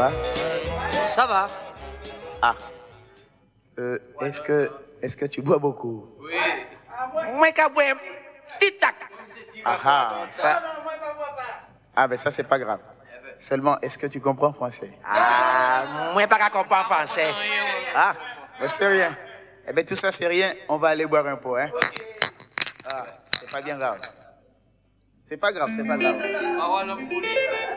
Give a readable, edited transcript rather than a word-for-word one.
va? Ça va. Ah. Est-ce que tu bois beaucoup? Oui. Moi, je bois petit tac. Ah, ça. Ah, ben ça, c'est pas grave. Seulement, est-ce que tu comprends français? Ah, moi, pas comprendre français. Ah, ben c'est rien. Eh bien, tout ça, c'est rien. On va aller boire un pot, hein? Ah, c'est pas bien grave. C'est pas grave, c'est pas grave.